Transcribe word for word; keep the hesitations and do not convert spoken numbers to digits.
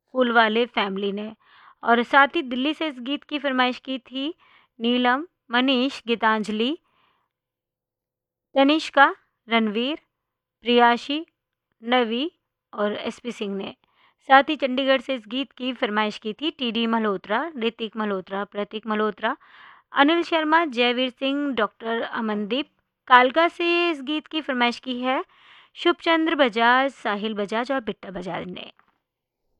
फूलवाले family ने। और साथ ही दिल्ली से इस गीत की फरमाइश की थी नीलम, मनीष, गीतांजलि, तनिष्का, रणवीर, प्रियाशी, नवी और एसपी सिंह ने। साथ ही चंडीगढ़ से इस गीत की फरमाइश की थी टीडी मल्होत्रा, ऋतिक मल्होत्रा, प्रतीक मल्होत्रा, अनिल शर्मा, जयवीर सिंह, डॉक्टर अमनदीप। कालका से इस गीत की फरमाइश की है शुभचंद्र बजाज, साहिल बजाज और बिट्टा बजाज ने।